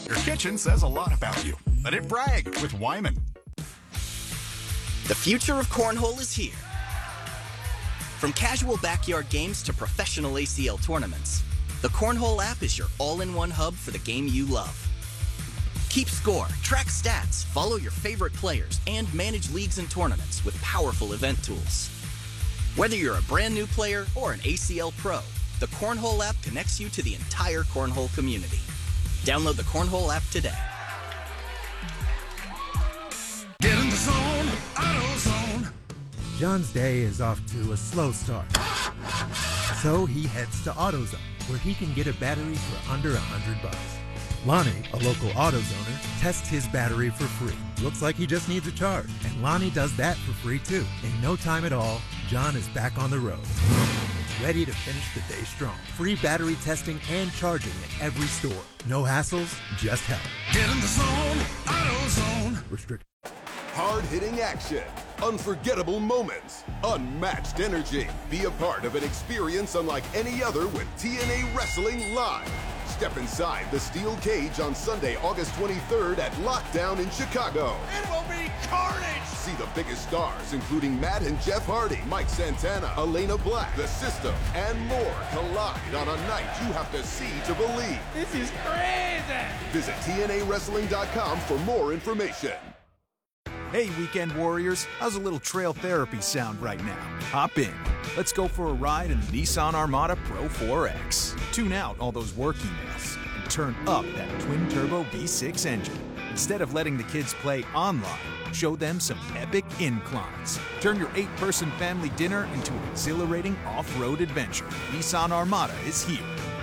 Your kitchen says a lot about you. Let it brag with Wyman. The future of cornhole is here. From casual backyard games to professional ACL tournaments, the Cornhole app is your all-in-one hub for the game you love. Keep score, track stats, follow your favorite players, and manage leagues and tournaments with powerful event tools. Whether you're a brand new player or an ACL pro, the Cornhole app connects you to the entire cornhole community. Download the Cornhole app today. Get in the zone, AutoZone. John's day is off to a slow start. So he heads to AutoZone, where he can get a battery for under $100. Lonnie, a local AutoZoner, tests his battery for free. Looks like he just needs a charge, and Lonnie does that for free too. In no time at all, John is back on the road, ready to finish the day strong. Free battery testing and charging at every store. No hassles, just help. Get in the zone, AutoZone. Restrict. Hard-hitting action, unforgettable moments, unmatched energy. Be a part of an experience unlike any other with TNA Wrestling Live. Step inside the steel cage on Sunday, August 23rd at Lockdown in Chicago. It will be carnage. See the biggest stars, including Matt and Jeff Hardy, Mike Santana, Elena Black, The System, and more collide on a night you have to see to believe. This is crazy. Visit TNAWrestling.com for more information. Hey, Weekend Warriors, how's a little trail therapy sound right now? Hop in. Let's go for a ride in the Nissan Armada Pro 4X. Tune out all those work emails and turn up that twin-turbo V6 engine. Instead of letting the kids play online, show them some epic inclines. Turn your 8-person family dinner into an exhilarating off-road adventure. Nissan Armada is here.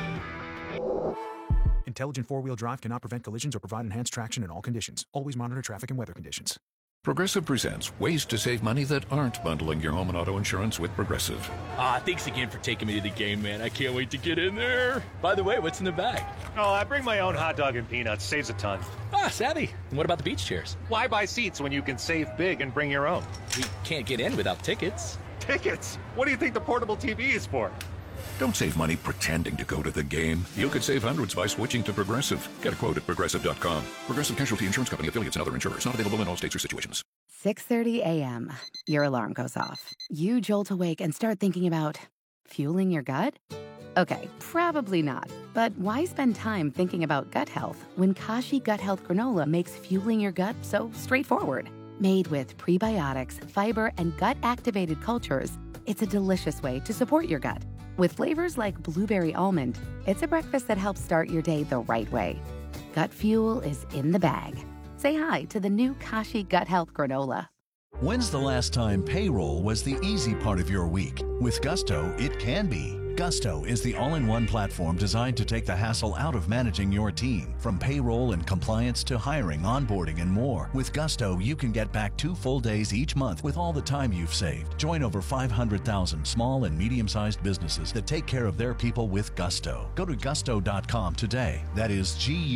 Intelligent four-wheel drive cannot prevent collisions or provide enhanced traction in all conditions. Always monitor traffic and weather conditions. Progressive presents ways to save money that aren't bundling your home and auto insurance with Progressive. Thanks again for taking me to the game, man. I can't wait to get in there. By the way, what's in the bag? Oh, I bring my own hot dog and peanuts. Saves a ton. Savvy. And what about the beach chairs? Why buy seats when you can save big and bring your own? We can't get in without tickets. Tickets? What do you think the portable TV is for? Don't save money pretending to go to the game. You could save hundreds by switching to Progressive. Get a quote at Progressive.com. Progressive Casualty Insurance Company, affiliates, and other insurers. Not available in all states or situations. 6:30 a.m. Your alarm goes off. You jolt awake and start thinking about fueling your gut? Okay, probably not. But why spend time thinking about gut health when Kashi Gut Health Granola makes fueling your gut so straightforward? Made with prebiotics, fiber, and gut-activated cultures, it's a delicious way to support your gut. With flavors like blueberry almond, it's a breakfast that helps start your day the right way. Gut fuel is in the bag. Say hi to the new Kashi Gut Health Granola. When's the last time payroll was the easy part of your week? With Gusto, it can be. Gusto is the all-in-one platform designed to take the hassle out of managing your team. From payroll and compliance to hiring, onboarding, and more. With Gusto, you can get back 2 full days each month with all the time you've saved. Join over 500,000 small and medium-sized businesses that take care of their people with Gusto. Go to gusto.com today. That is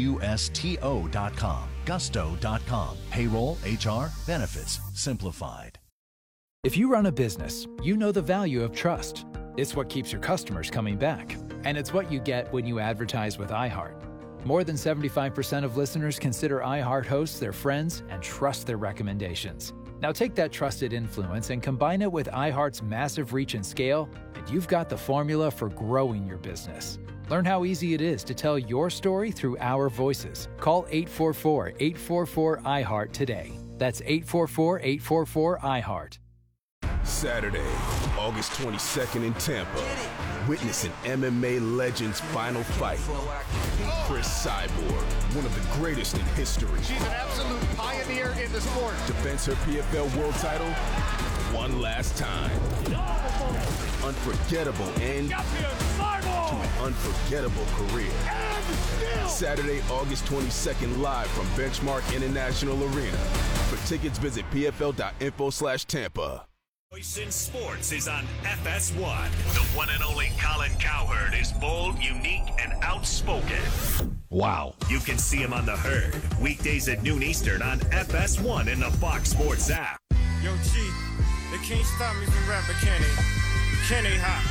GUSTO.com. Gusto.com. Payroll, HR, benefits, simplified. If you run a business, you know the value of trust. It's what keeps your customers coming back. And it's what you get when you advertise with iHeart. More than 75% of listeners consider iHeart hosts their friends and trust their recommendations. Now take that trusted influence and combine it with iHeart's massive reach and scale, and you've got the formula for growing your business. Learn how easy it is to tell your story through our voices. Call 844-844-iHeart today. That's 844-844-iHeart. Saturday, August 22nd in Tampa. Witness an MMA legend's final fight. Chris Cyborg, one of the greatest in history. She's an absolute pioneer in the sport. Defends her PFL world title one last time. Unforgettable end to an unforgettable career. Saturday, August 22nd, live from Benchmark International Arena. For tickets, visit pfl.info/Tampa. Voice in Sports is on FS1. The one and only Colin Cowherd is bold, unique, and outspoken. Wow. You can see him on The Herd, weekdays at noon Eastern on FS1 in the Fox Sports app. Yo, G, they can't stop me from rapping, can they? Can they, hot?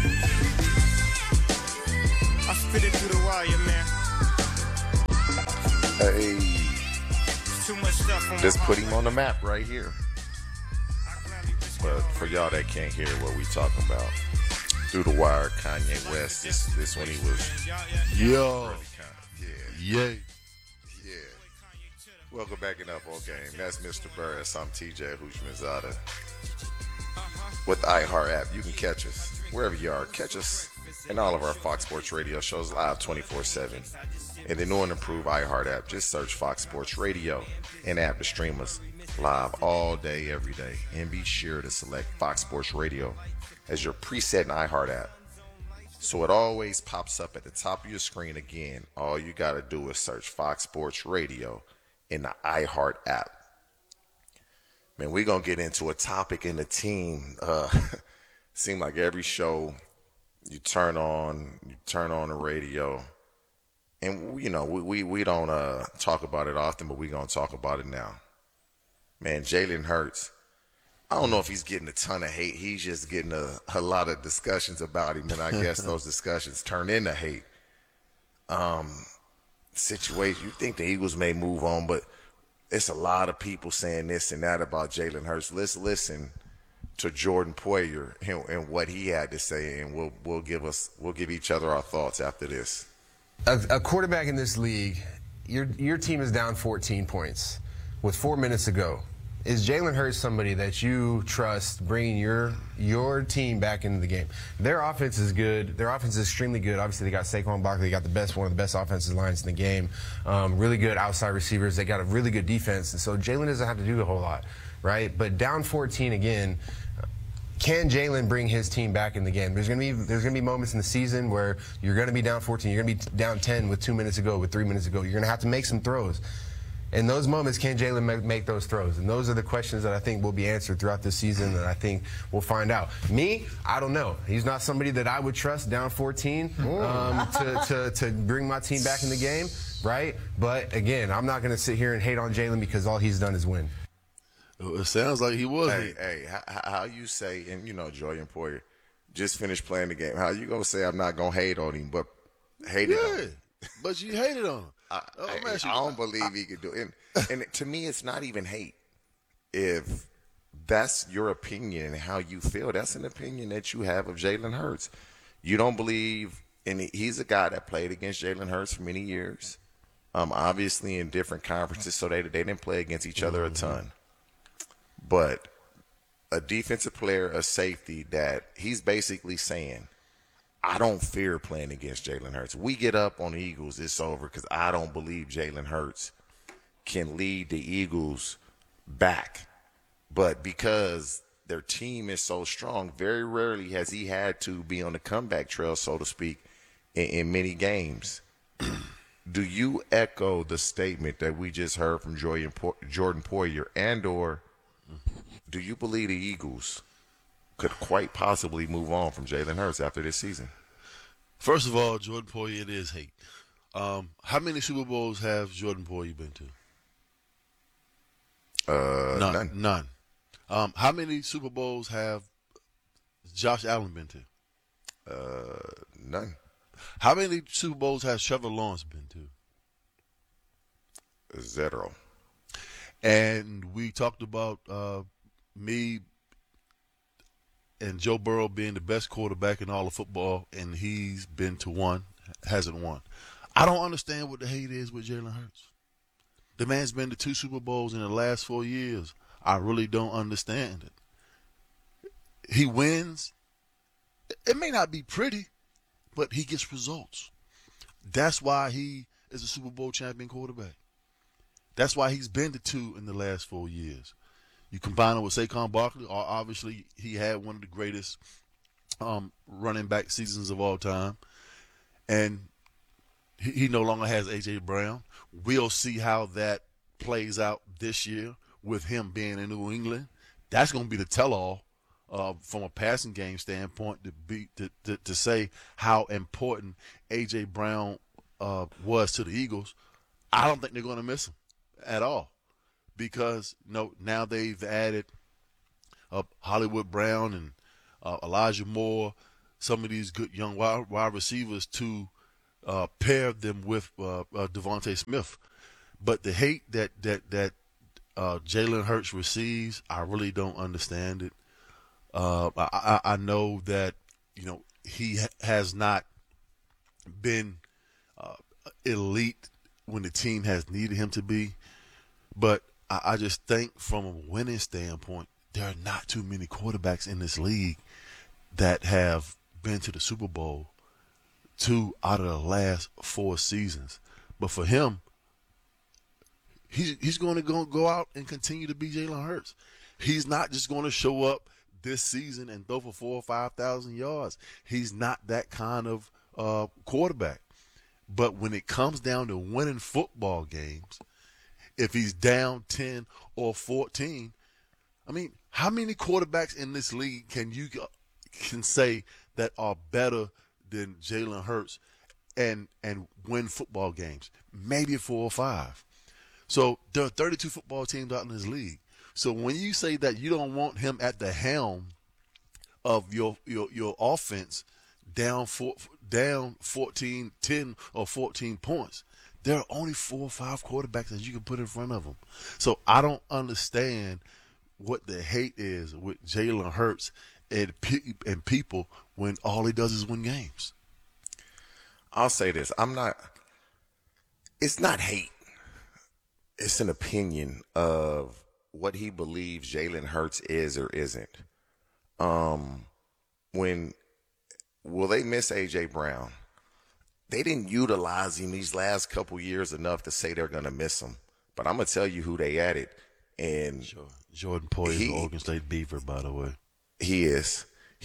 I spit it through the wire, man. Hey. Too much stuff on Just my put him on the map right here. But for y'all that can't hear what we talking about, Through the Wire, Kanye West, this when he was Yo. Yeah. Welcome back in Up On Game. That's Mr. Burris. I'm TJ Houshmandzadeh. With the iHeart app, you can catch us wherever you are. Catch us in all of our Fox Sports Radio shows live 24/7. In the new and improved iHeart app, just search Fox Sports Radio and app to stream us live all day, every day. And be sure to select Fox Sports Radio as your preset in iHeart app, so it always pops up at the top of your screen again. All you got to do is search Fox Sports Radio in the iHeart app. Man, we're going to get into a topic in the team. Seem like every show you turn on the radio, and you know, we don't talk about it often, but we're going to talk about it now. Man, Jalen Hurts, I don't know if he's getting a ton of hate. He's just getting a lot of discussions about him, and I guess those discussions turn into hate. Situation, you think the Eagles may move on, but it's a lot of people saying this and that about Jalen Hurts. Let's listen to Jordan Poyer and what he had to say, and we'll give each other our thoughts after this. A quarterback in this league, your team is down 14 points with 4 minutes to go. Is Jalen Hurts somebody that you trust bringing your team back into the game? Their offense is good. Their offense is extremely good. Obviously, they got Saquon Barkley. They got one of the best offensive lines in the game. Really good outside receivers. They got a really good defense. And so Jalen doesn't have to do a whole lot, right? But down 14 again, can Jalen bring his team back in the game? There's gonna be moments in the season where you're gonna be down 14. You're gonna be down 10 with 2 minutes to go, with 3 minutes to go. You're gonna have to make some throws. In those moments, can Jalen make those throws? And those are the questions that I think will be answered throughout this season, and I think we'll find out. Me, I don't know. He's not somebody that I would trust down 14 to bring my team back in the game, right? But, again, I'm not going to sit here and hate on Jalen because all he's done is win. It sounds like he was. Hey, how you say, and, you know, Jordan Poyer just finished playing the game. How you going to say I'm not going to hate on him, but hated on him? But you hated on him. I don't believe he could do it. And to me, it's not even hate. If that's your opinion and how you feel, that's an opinion that you have of Jalen Hurts. You don't believe, and he's a guy that played against Jalen Hurts for many years, obviously in different conferences, so they didn't play against each other a ton. But a defensive player, a safety, that he's basically saying, I don't fear playing against Jalen Hurts. We get up on the Eagles, it's over, because I don't believe Jalen Hurts can lead the Eagles back. But because their team is so strong, very rarely has he had to be on the comeback trail, so to speak, in many games. Do you echo the statement that we just heard from Jordan Poyer, and or do you believe the Eagles could quite possibly move on from Jalen Hurts after this season? First of all, Jordan Poyer, it is hate. How many Super Bowls have Jordan Poyer been to? None. How many Super Bowls have Josh Allen been to? None. How many Super Bowls has Trevor Lawrence been to? 0. And we talked about me and Joe Burrow being the best quarterback in all of football, and he's been to one, hasn't won. I don't understand what the hate is with Jalen Hurts. The man's been to 2 Super Bowls in the last 4 years. I really don't understand it. He wins. It may not be pretty, but he gets results. That's why he is a Super Bowl champion quarterback. That's why he's been to 2 in the last 4 years. You combine it with Saquon Barkley, obviously he had one of the greatest running back seasons of all time. And he no longer has A.J. Brown. We'll see how that plays out this year with him being in New England. That's going to be the tell-all from a passing game standpoint to say how important A.J. Brown was to the Eagles. I don't think they're going to miss him at all. Because now they've added Hollywood Brown and Elijah Moore, some of these good young wide receivers to pair them with Devontae Smith. But the hate that Jalen Hurts receives, I really don't understand it. I know that, he has not been elite when the team has needed him to be. But I just think from a winning standpoint, there are not too many quarterbacks in this league that have been to the Super Bowl 2 out of the last 4 seasons. But for him, he's going to go out and continue to be Jalen Hurts. He's not just going to show up this season and throw for 4,000 or 5,000 yards. He's not that kind of quarterback. But when it comes down to winning football games, if he's down 10 or 14, I mean, how many quarterbacks in this league can say that are better than Jalen Hurts and win football games? Maybe 4 or 5. So there are 32 football teams out in this league. So when you say that you don't want him at the helm of your offense down 14, 10 or 14 points, there are only 4 or 5 quarterbacks that you can put in front of him. So I don't understand what the hate is with Jalen Hurts and people when all he does is win games. I'll say this. It's not hate. It's an opinion of what he believes Jalen Hurts is or isn't. Will they miss A.J. Brown? They didn't utilize him these last couple years enough to say they're going to miss him. But I'm going to tell you who they added. And sure. Jordan Poyer is an Oregon State Beaver, by the way. He is.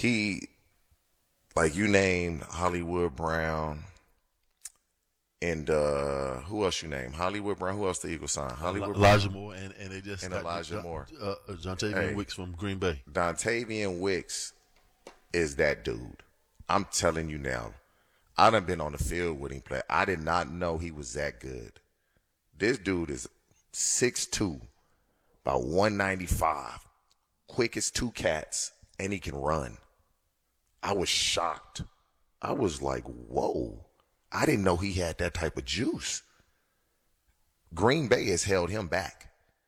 Like you named Hollywood Brown. And who else you named? Hollywood Brown. Who else the Eagles signed? Elijah Moore, and they just and Elijah Moore. Dontavian Wicks from Green Bay. Dontavian Wicks is that dude. I'm telling you now. I done been on the field with him play. I did not know he was that good. This dude is 6'2", about 195, quick as 2 cats, and he can run. I was shocked. I was like, whoa. I didn't know he had that type of juice. Green Bay has held him back.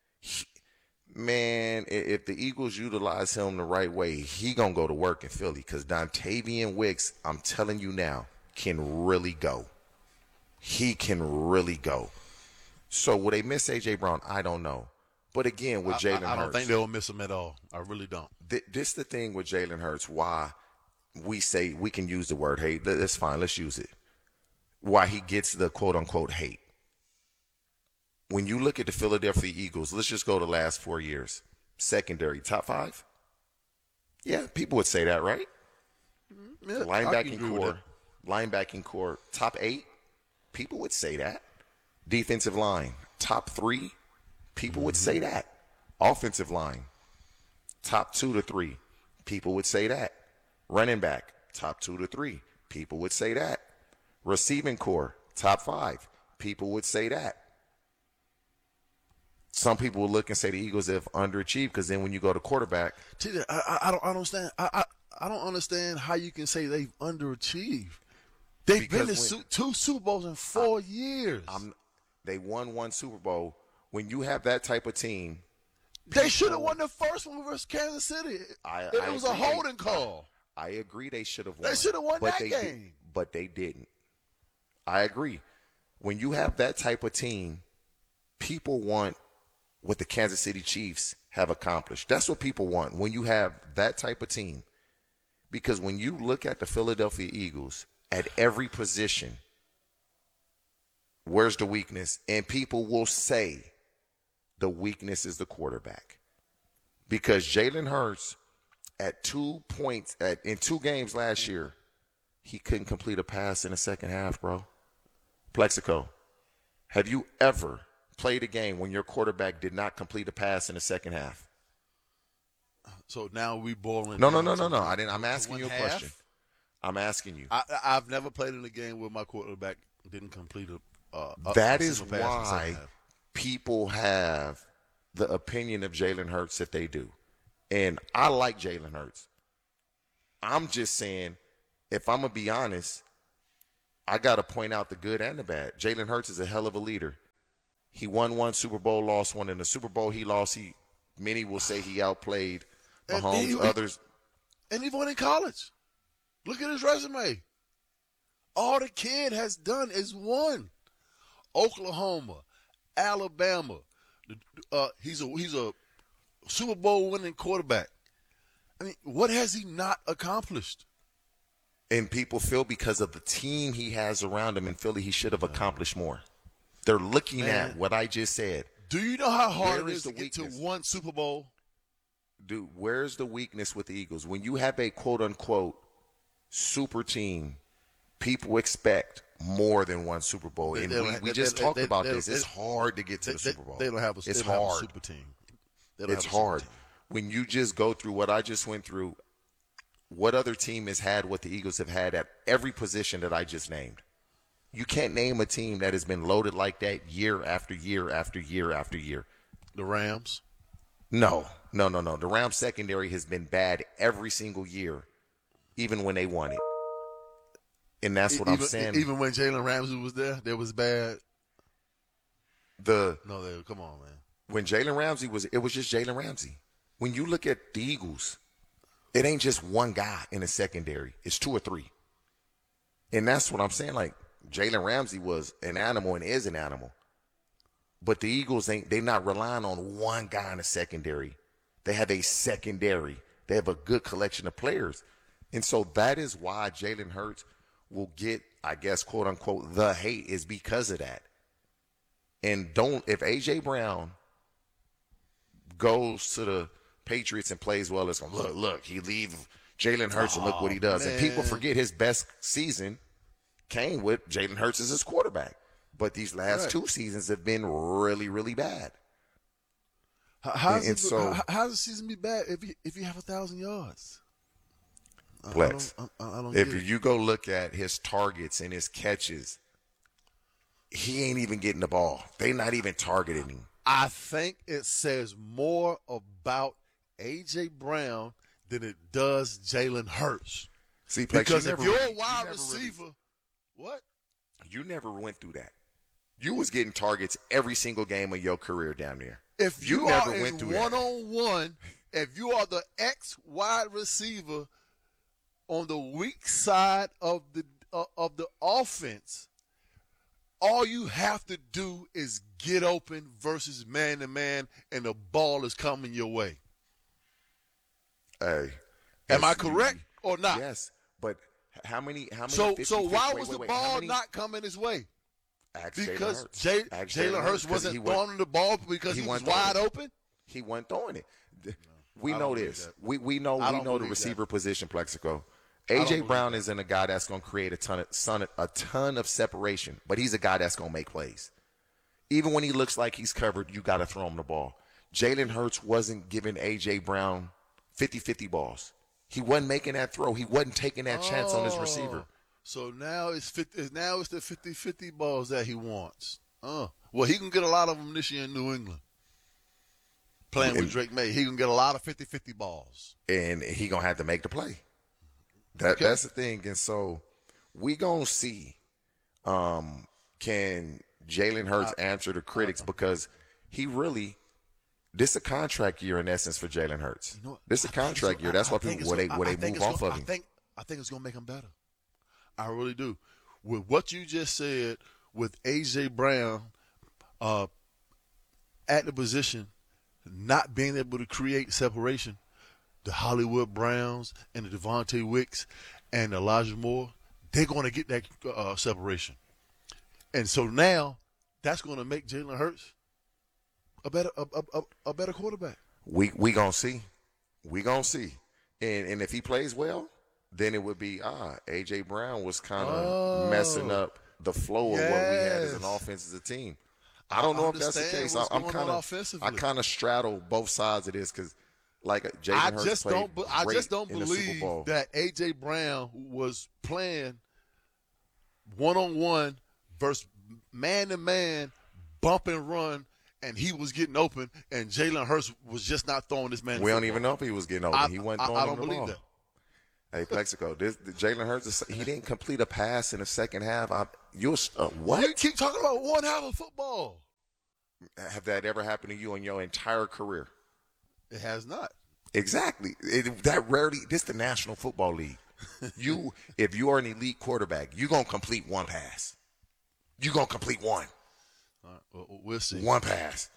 Man, if the Eagles utilize him the right way, he going to go to work in Philly because Dontavian Wicks, I'm telling you now, can really go. He can really go. So will they miss A.J. Brown? I don't know. But again, with Jalen Hurts. I don't think they'll miss him at all. I really don't. This the thing with Jalen Hurts, why we say we can use the word hate. That's fine. Let's use it. Why he gets the quote-unquote hate. When you look at the Philadelphia Eagles, let's just go the last 4 years. Secondary, top 5? Yeah, people would say that, right? Yeah, linebacking core, top 8? People would say that. Defensive line, top 3? People would say that. Offensive line, top 2 to 3? People would say that. Running back, top 2 to 3? People would say that. Receiving core, top 5? People would say that. Some people will look and say the Eagles have underachieved because then when you go to quarterback, I don't understand. I don't understand how you can say they've underachieved. They've been to 2 Super Bowls in 4 years. They won 1 Super Bowl. When you have that type of team, they should have won the first one versus Kansas City. It was a holding call. I agree they should have won. They should have won that game. But they didn't. I agree. When you have that type of team, people want what the Kansas City Chiefs have accomplished. That's what people want when you have that type of team. Because when you look at the Philadelphia Eagles, at every position, where's the weakness? And people will say the weakness is the quarterback. Because Jalen Hurts, at 2 points, in 2 games last year, he couldn't complete a pass in the second half, bro. Plexico, have you ever played a game when your quarterback did not complete a pass in the second half? So now we boiling. No. I'm asking you a question. I'm asking you. I've never played in a game where my quarterback didn't complete a that is why people have the opinion of Jalen Hurts that they do. And I like Jalen Hurts. I'm just saying, if I'm going to be honest, I got to point out the good and the bad. Jalen Hurts is a hell of a leader. He won one Super Bowl, lost one. In the Super Bowl he lost, many will say he outplayed Mahomes. Others. And he won in college. Look at his resume. All the kid has done is won. Oklahoma, Alabama. He's a Super Bowl winning quarterback. I mean, what has he not accomplished? And people feel because of the team he has around him in Philly, he should have accomplished more. They're looking at what I just said. Do you know how hard it is to get to one Super Bowl? Dude, where's the weakness with the Eagles? When you have a quote-unquote super team, people expect more than one Super Bowl. And we just talked about this. It's hard to get to the Super Bowl. They don't have a super team. It's hard. When you just go through what I just went through, what other team has had what the Eagles have had at every position that I just named? You can't name a team that has been loaded like that year after year after year after year. The Rams? No. The Rams secondary has been bad every single year, even when they won it. And that's what I'm saying. Even when Jalen Ramsey was there, they was bad. Come on, man. When Jalen Ramsey it was just Jalen Ramsey. When you look at the Eagles, it ain't just one guy in the secondary. It's two or three. And that's what I'm saying. Like, Jalen Ramsey was an animal and is an animal. But the Eagles they're not relying on one guy in the secondary. They have a secondary. They have a good collection of players. And so that is why Jalen Hurts will get, I guess, quote unquote, the hate is because of that. And if A.J. Brown goes to the Patriots and plays well, it's going to look, he leave Jalen Hurts and look what he does. Man. And people forget his best season came with Jalen Hurts as his quarterback. But these last two seasons have been really, really bad. How does the season be bad if you have 1,000 yards? Flex. I don't if you go look at his targets and his catches, he ain't even getting the ball. They not even targeting him. I think it says more about A.J. Brown than it does Jalen Hurts. See, because if you're a wide receiver, what? You never went through that. You was getting targets every single game of your career down there. If you never went through one-on-one, if you are the wide receiver on the weak side of the offense, all you have to do is get open versus man-to-man, and the ball is coming your way. Hey. Am I correct or not? Yes, but how many? So why was the ball not coming his way? Because Jalen Hurts wasn't throwing the ball because he was wide open? He wasn't throwing it. We know this. We know the receiver position, Plexico. A.J. Brown isn't a guy that's going to create a ton of separation, but he's a guy that's going to make plays. Even when he looks like he's covered, you got to throw him the ball. Jalen Hurts wasn't giving A.J. Brown 50-50 balls. He wasn't making that throw. He wasn't taking that chance on his receiver. So now it's the 50-50 balls that he wants. Well, he can get a lot of them this year in New England. Playing with Drake May, he can get a lot of 50-50 balls. And he going to have to make the play. That's the thing. And so we going to see can Jalen Hurts answer the critics because he really – this is a contract year in essence for Jalen Hurts. This is a contract year. That's why people they move off of him. I think it's going to make him better. I really do. With what you just said, with A.J. Brown at the position, not being able to create separation, the Hollywood Browns and the Devontae Wicks and Elijah Moore, they're going to get that separation. And so now that's going to make Jalen Hurts a better quarterback. We gonna see. We gonna see. And if he plays well, then it would be A.J. Brown was kind of messing up the flow of what we had as an offense as a team. I don't know if that's the case. I kind of straddle both sides of this because, like Jalen Hurts played I just don't in the Super believe Bowl. that A.J. Brown was playing one-on-one versus man-to-man, bump and run, and he was getting open, and Jalen Hurts was just not throwing this man. We don't even know if he was getting open. He wasn't throwing I don't the believe ball. that. Hey, Plexico, Jalen Hurts, he didn't complete a pass in the second half. Why you keep talking about one half of football? Have that ever happened to you in your entire career? It has not. Exactly. That rarely. This is the National Football League. If you are an elite quarterback, you're gonna complete one pass. You're gonna complete one. All right, well, we'll see. One pass.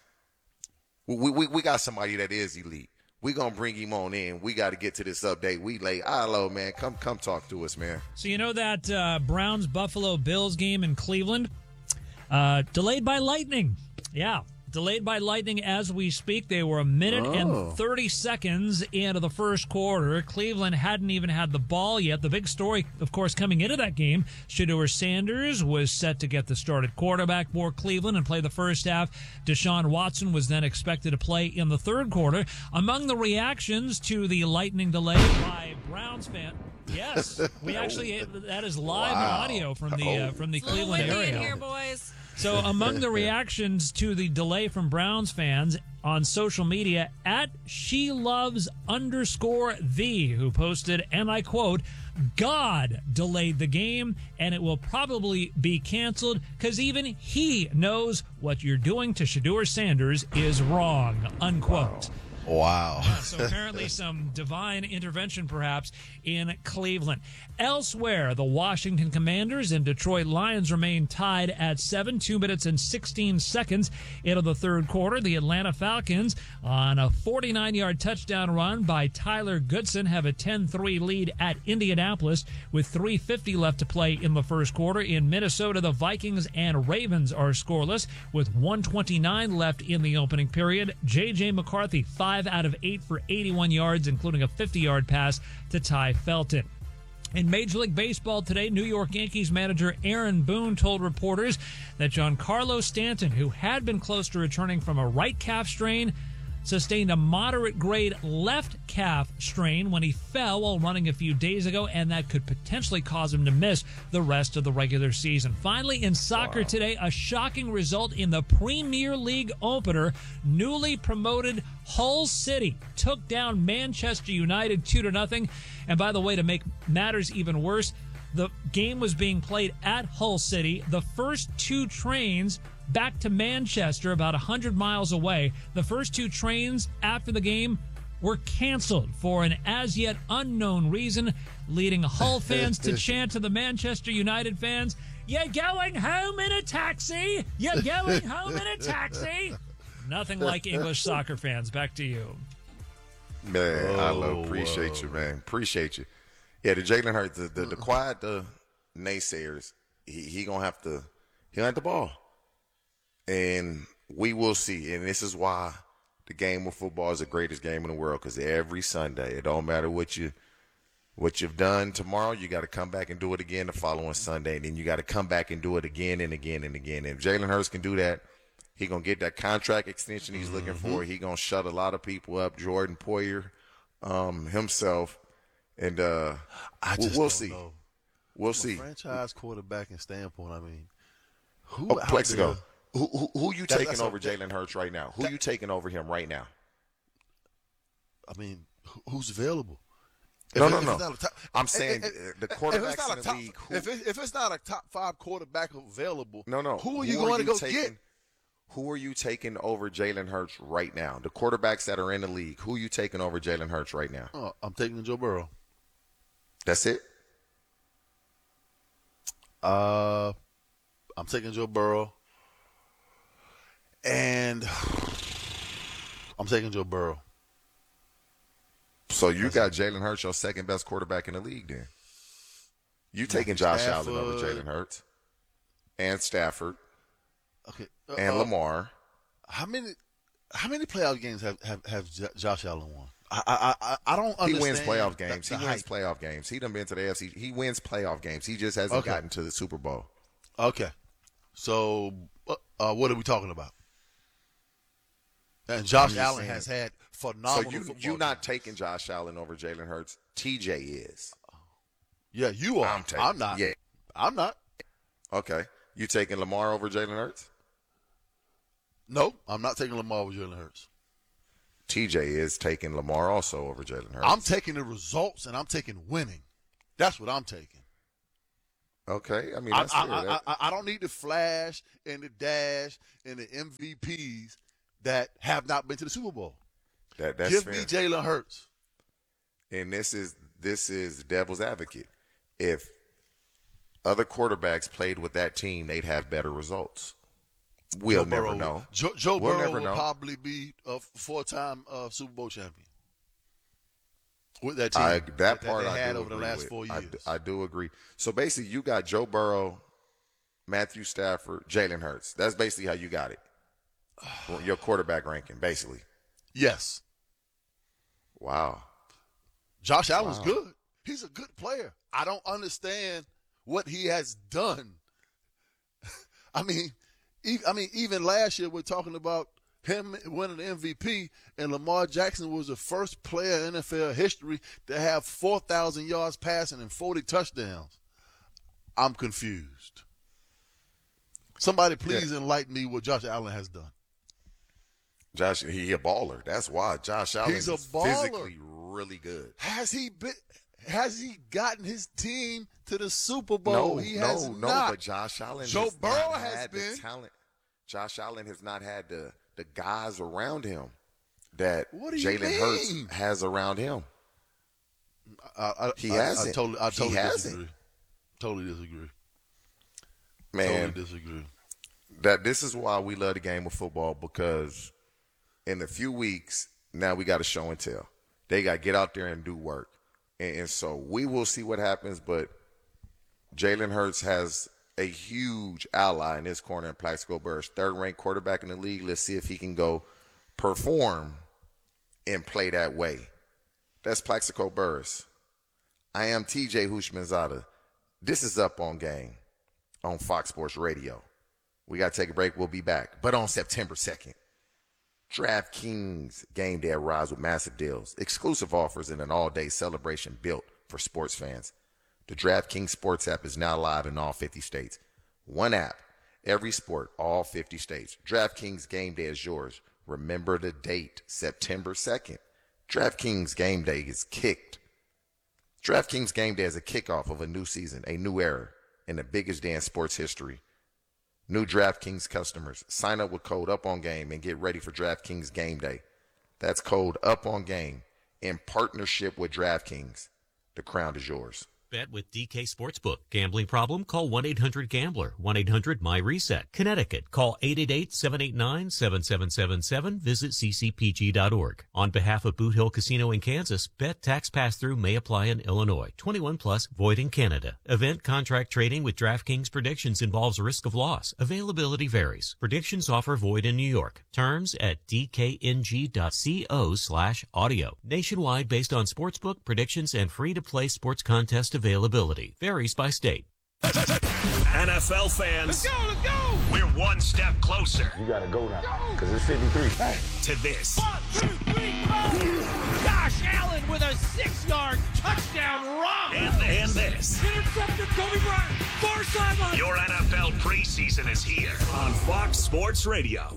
We got somebody that is elite. We're going to bring him on in. We got to get to this update. We late. Hello, man. Come talk to us, man. So you know that Browns-Buffalo Bills game in Cleveland? Delayed by lightning. Yeah, delayed by lightning as we speak. They were a minute and 30 seconds into the first quarter. Cleveland hadn't even had the ball yet. The big story, of course, coming into that game, Shedeur Sanders was set to get the start at quarterback for Cleveland and play the first half. Deshaun Watson was then expected to play in the third quarter. Among the reactions to the lightning delay by Browns fans, yes, we actually that is live audio from the Cleveland area. In here, boys. So among the reactions to the delay from Browns fans on social media, at SheLoves_the, who posted, and I quote, "God delayed the game, and it will probably be canceled because even he knows what you're doing to Shedeur Sanders is wrong," unquote. Wow. So apparently some divine intervention perhaps in Cleveland. Elsewhere, the Washington Commanders and Detroit Lions remain tied at 2 minutes and 16 seconds into the third quarter. The Atlanta Falcons, on a 49-yard touchdown run by Tyler Goodson, have a 10-3 lead at Indianapolis with 3:50 left to play in the first quarter. In Minnesota, the Vikings and Ravens are scoreless with 1:29 left in the opening period. J.J. McCarthy, 5 out of 8 for 81 yards, including a 50-yard pass to Ty Felton. In Major League Baseball today, New York Yankees manager Aaron Boone told reporters that Giancarlo Stanton, who had been close to returning from a right calf strain, sustained a moderate-grade left calf strain when he fell while running a few days ago, and that could potentially cause him to miss the rest of the regular season. Finally, in soccer today, a shocking result in the Premier League opener. Newly promoted Hull City took down Manchester United 2-0. And by the way, to make matters even worse, the game was being played at Hull City. The first two trains back to Manchester, about 100 miles away, the first two trains after the game were canceled for an as-yet unknown reason, leading Hull fans to chant to the Manchester United fans, "You're going home in a taxi! You're going home in a taxi!" Nothing like English soccer fans. Back to you. Man, appreciate you, man. Appreciate you. Yeah, the Jalen Hurts, the quiet, the naysayers, he gonna have to, he'll have the ball. And we will see. And this is why the game of football is the greatest game in the world, because every Sunday, it don't matter what you've done tomorrow, you got to come back and do it again the following Sunday. And then you got to come back and do it again and again and again. And if Jalen Hurts can do that, he going to get that contract extension he's looking for. He going to shut a lot of people up, Jordan Poyer himself. And we'll see. Know. We'll see. Franchise quarterbacking standpoint, I mean, Plexico. Who you taking over Jalen Hurts right now? Who you taking over him right now? I mean, who's available? No. I'm saying the quarterbacks in the league. If it's not a top 5 quarterback available, who are you going to go get? Who are you taking over Jalen Hurts right now? The quarterbacks that are in the league. Who are you taking over Jalen Hurts right now? Oh, I'm taking Joe Burrow. That's it? I'm taking Joe Burrow. And I'm taking Joe Burrow. So you got Jalen Hurts, your second best quarterback in the league then. You taking Josh Allen over Jalen Hurts and Stafford. Okay. And Lamar. How many playoff games have Josh Allen won? I don't understand. He wins playoff games. He wins playoff games. He done been to the AFC. He wins playoff games. He just hasn't gotten to the Super Bowl. Okay. So what are we talking about? And Josh Allen has had phenomenal football. So you're not taking Josh Allen over Jalen Hurts. TJ is. Yeah, you are. I'm not. Yeah. I'm not. Okay. You taking Lamar over Jalen Hurts? No, I'm not taking Lamar over Jalen Hurts. TJ is taking Lamar also over Jalen Hurts. I'm taking the results, and I'm taking winning. That's what I'm taking. Okay, I mean, that's fair. I don't need the flash and the dash and the MVPs that have not been to the Super Bowl. That's Give fair. me Jalen Hurts. And this is devil's advocate. If other quarterbacks played with that team, they'd have better results. We'll never know. Joe Burrow will probably be a 4-time Super Bowl champion with that team. That part they I had do over the agree last with. 4 years. I do agree. So basically, you got Joe Burrow, Matthew Stafford, Jalen Hurts. That's basically how you got it. Your quarterback ranking, basically. Yes. Wow. Josh Allen's good. He's a good player. I don't understand what he has done. I mean, even last year we're talking about him winning the MVP, and Lamar Jackson was the first player in NFL history to have 4,000 yards passing and 40 touchdowns. I'm confused. Somebody please enlighten me what Josh Allen has done. Josh, he a baller. That's why Josh Allen He's a is baller. physically really good. Has he gotten his team to the Super Bowl? He has not. But Josh Allen Joe Burrow has been. Talent. Josh Allen has not had the guys around him that Jalen Hurts has around him. He hasn't. I totally disagree. Man, totally disagree. This is why we love the game of football, because in a few weeks, now we got a show and tell. They got to get out there and do work. And so we will see what happens, but Jalen Hurts has a huge ally in his corner in Plaxico Burress, third-ranked quarterback in the league. Let's see if he can go perform and play that way. That's Plaxico Burress. I am TJ Hushmanzada. This is Up on Game on Fox Sports Radio. We got to take a break. We'll be back. But on September 2nd, DraftKings Game Day arrives with massive deals, exclusive offers, and an all-day celebration built for sports fans. The DraftKings Sports app is now live in all 50 states. One app, every sport, all 50 states. DraftKings Game Day is yours. Remember the date, September 2nd. DraftKings Game Day is kicked. DraftKings Game Day is a kickoff of a new season, a new era, in the biggest day in sports history. New DraftKings customers, sign up with code UPONGAME and get ready for DraftKings Game Day. That's code UPONGAME in partnership with DraftKings. The crown is yours. Bet with DK Sportsbook. Gambling problem? Call 1-800-GAMBLER. 1-800-MY-RESET. Connecticut. Call 888-789-7777. Visit ccpg.org. On behalf of Boot Hill Casino in Kansas, bet tax pass-through may apply in Illinois. 21 plus, void in Canada. Event contract trading with DraftKings Predictions involves risk of loss. Availability varies. Predictions offer void in New York. Terms at dkng.co/audio. Nationwide based on sportsbook, predictions, and free-to-play sports contest availability. Varies by state. NFL fans, let's go! We're one step closer. You gotta go now, because it's 53. To this. 1, 2, 3, 4. Josh Allen with a 6-yard touchdown run. And this. Intercepted Kobe Bryant. Far sideline. Your NFL preseason is here on Fox Sports Radio.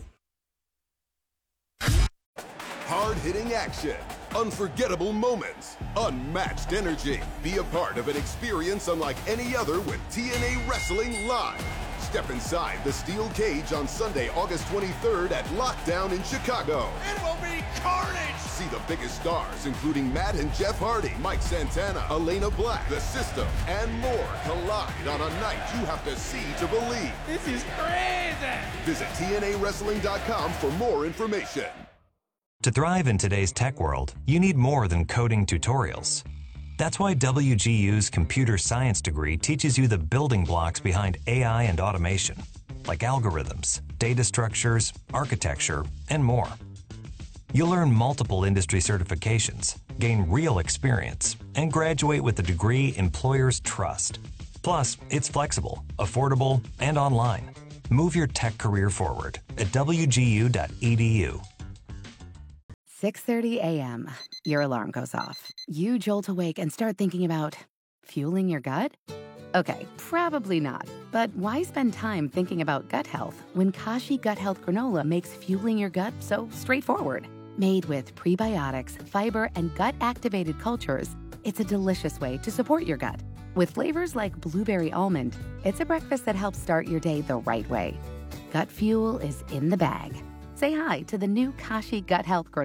Hard-hitting action, unforgettable moments, unmatched energy. Be a part of an experience unlike any other with TNA Wrestling Live. Step inside the steel cage on Sunday, August 23rd at Lockdown in Chicago. It will be carnage! See the biggest stars, including Matt and Jeff Hardy, Mike Santana, Elena Black, The System, and more collide on a night you have to see to believe. This is crazy! Visit TNAWrestling.com for more information. To thrive in today's tech world, you need more than coding tutorials. That's why WGU's computer science degree teaches you the building blocks behind AI and automation, like algorithms, data structures, architecture, and more. You'll earn multiple industry certifications, gain real experience, and graduate with a degree employers trust. Plus, it's flexible, affordable, and online. Move your tech career forward at wgu.edu. 6:30 a.m. Your alarm goes off. You jolt awake and start thinking about fueling your gut? Okay, probably not. But why spend time thinking about gut health when Kashi Gut Health Granola makes fueling your gut so straightforward? Made with prebiotics, fiber, and gut-activated cultures, it's a delicious way to support your gut. With flavors like blueberry almond, it's a breakfast that helps start your day the right way. Gut Fuel is in the bag. Say hi to the new Kashi Gut Health granola.